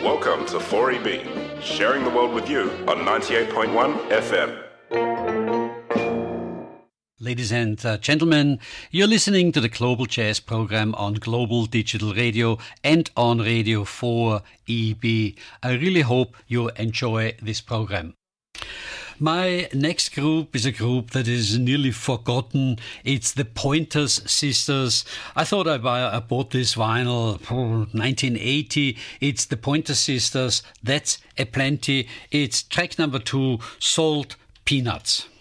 Welcome to 4EB, sharing the world with you on 98.1 FM. Ladies and gentlemen, you're listening to the Global Jazz program on Global Digital Radio and on Radio 4EB. I really hope you enjoy this program. My next group is a group that is nearly forgotten. It's the Pointer Sisters. I thought I bought this vinyl 1980. It's the Pointer Sisters. That's a plenty. It's track number 2, Salt Peanuts.